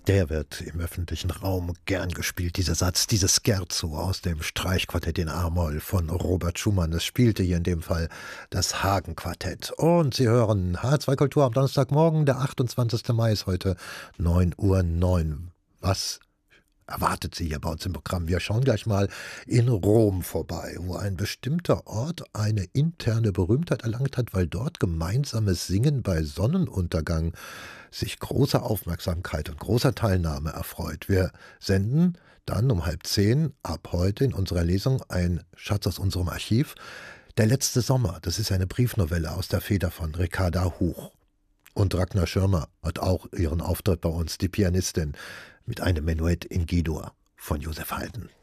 Der wird im öffentlichen Raum gern gespielt, dieser Satz, dieses Scherzo aus dem Streichquartett in A-Moll von Robert Schumann. Es spielte hier in dem Fall das Hagen-Quartett. Und Sie hören H2 Kultur am Donnerstagmorgen, der 28. Mai ist heute 9:09 Uhr. Was erwartet Sie hier bei uns im Programm? Wir schauen gleich mal in Rom vorbei, wo ein bestimmter Ort eine interne Berühmtheit erlangt hat, weil dort gemeinsames Singen bei Sonnenuntergang sich großer Aufmerksamkeit und großer Teilnahme erfreut. Wir senden dann um 9:30 ab heute in unserer Lesung ein Schatz aus unserem Archiv. Der letzte Sommer, das ist eine Briefnovelle aus der Feder von Ricarda Huch. Und Ragnar Schirmer hat auch ihren Auftritt bei uns, die Pianistin, mit einem Menuett in G-Dur von Josef Haydn.